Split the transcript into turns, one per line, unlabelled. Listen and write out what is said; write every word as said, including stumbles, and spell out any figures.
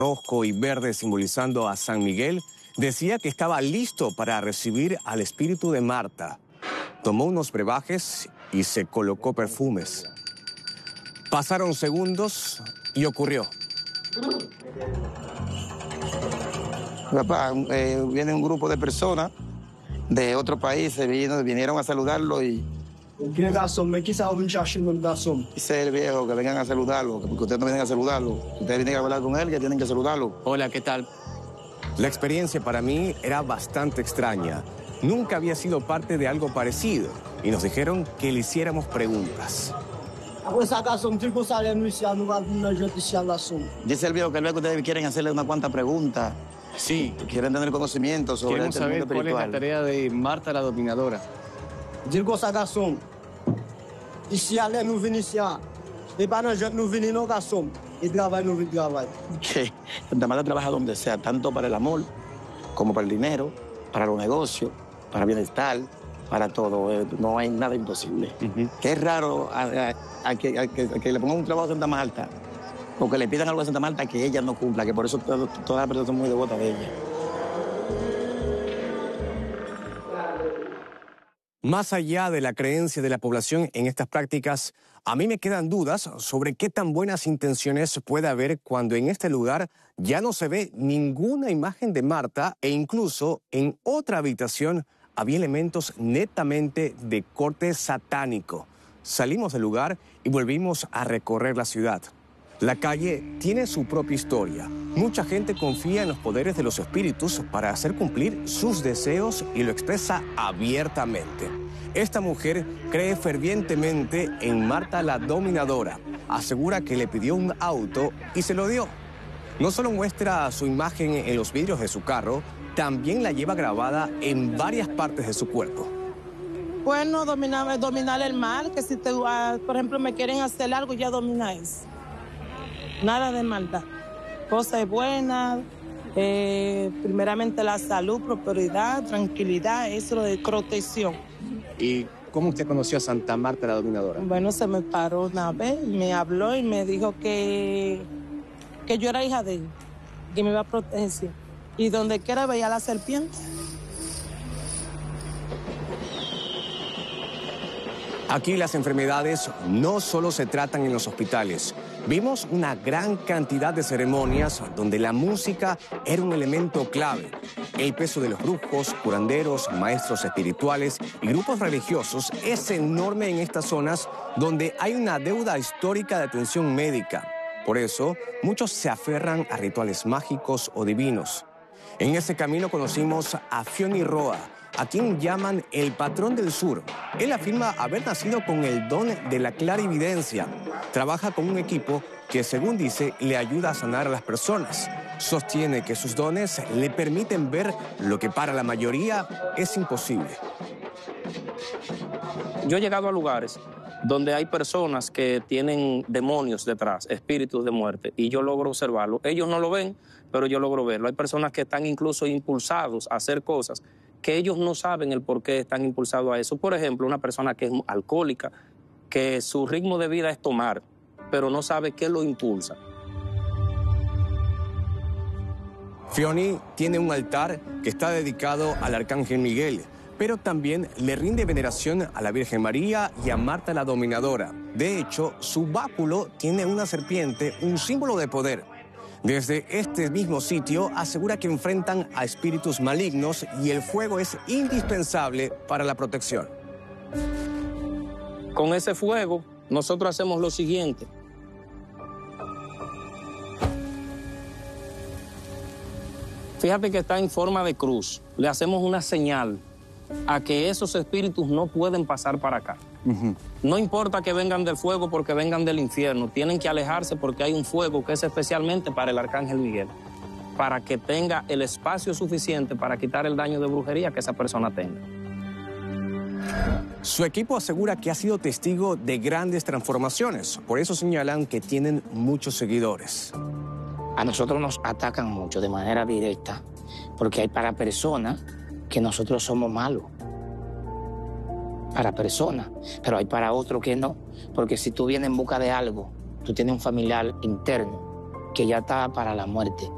rojo y verde simbolizando a San Miguel, decía que estaba listo para recibir al espíritu de Marta. Tomó unos brebajes y se colocó perfumes. Pasaron segundos y ocurrió.
Papá, eh, viene un grupo de personas de otros países, vino, vinieron a saludarlo y...
Dice
el viejo que vengan a saludarlo, porque ustedes no vienen a saludarlo. Ustedes vienen a hablar con él, que tienen que saludarlo.
Hola, ¿qué tal? La experiencia para mí era bastante extraña. Nunca había sido parte de algo parecido y nos dijeron que le hiciéramos preguntas.
Dice el viejo que el viejo que ustedes quieren hacerle unas cuantas preguntas.
Sí.
Quieren tener conocimiento sobre
Queremos
este mundo
saber cuál es
espiritual.
la tarea de Marta la Dominadora.
Que Santa Marta trabaja donde sea, tanto para el amor como para el dinero, para los negocios, para el bienestar, para todo. Eh, No hay nada imposible.
Uh-huh.
Que es raro a, a- a que, a que- a que le pongan un trabajo a Santa Marta o que le pidan algo a Santa Marta que ella no cumpla, que por eso todo- todas las personas son muy devotas de ella.
Más allá de la creencia de la población en estas prácticas, a mí me quedan dudas sobre qué tan buenas intenciones puede haber cuando en este lugar ya no se ve ninguna imagen de Marta e incluso en otra habitación había elementos netamente de corte satánico. Salimos del lugar y volvimos a recorrer la ciudad. La calle tiene su propia historia. Mucha gente confía en los poderes de los espíritus para hacer cumplir sus deseos y lo expresa abiertamente. Esta mujer cree fervientemente en Marta la Dominadora. Asegura que le pidió un auto y se lo dio. No solo muestra su imagen en los vidrios de su carro, también la lleva grabada en varias partes de su cuerpo.
Bueno, dominar, dominar el mal, que si te, uh, por ejemplo, me quieren hacer algo, ya domina eso. Nada de maldad. Cosas buenas, eh, primeramente la salud, prosperidad, tranquilidad, eso de protección.
¿Y cómo usted conoció a Santa Marta la Dominadora?
Bueno, se me paró una vez, me habló y me dijo que, que yo era hija de él, que me iba a proteger. Y donde quiera veía la serpiente.
Aquí las enfermedades no solo se tratan en los hospitales. Vimos una gran cantidad de ceremonias donde la música era un elemento clave. El peso de los brujos, curanderos, maestros espirituales y grupos religiosos es enorme en estas zonas donde hay una deuda histórica de atención médica. Por eso, muchos se aferran a rituales mágicos o divinos. En ese camino conocimos a Fioni Roa, a quien llaman el patrón del sur. Él afirma haber nacido con el don de la clarividencia. Trabaja con un equipo que, según dice, le ayuda a sanar a las personas. Sostiene que sus dones le permiten ver lo que para la mayoría es imposible.
Yo he llegado a lugares donde hay personas que tienen demonios detrás, espíritus de muerte, y yo logro observarlo. Ellos no lo ven, pero yo logro verlo. Hay personas que están incluso impulsados a hacer cosas que ellos no saben el por qué están impulsados a eso. Por ejemplo, una persona que es alcohólica, que su ritmo de vida es tomar, pero no sabe qué lo impulsa.
Fioni tiene un altar que está dedicado al Arcángel Miguel, pero también le rinde veneración a la Virgen María y a Marta la Dominadora. De hecho, su báculo tiene una serpiente, un símbolo de poder. Desde este mismo sitio asegura que enfrentan a espíritus malignos y el fuego es indispensable para la protección.
Con ese fuego, nosotros hacemos lo siguiente. Fíjate que está en forma de cruz. Le hacemos una señal a que esos espíritus no pueden pasar para acá. Uh-huh. No importa que vengan del fuego porque vengan del infierno, tienen que alejarse porque hay un fuego que es especialmente para el Arcángel Miguel, para que tenga el espacio suficiente para quitar el daño de brujería que esa persona tenga.
Su equipo asegura que ha sido testigo de grandes transformaciones, por eso señalan que tienen muchos seguidores.
A nosotros nos atacan mucho de manera directa, porque hay para personas que nosotros somos malos. Para personas, pero hay para otros que no, porque si tú vienes en busca de algo, tú tienes un familiar interno que ya está para la muerte.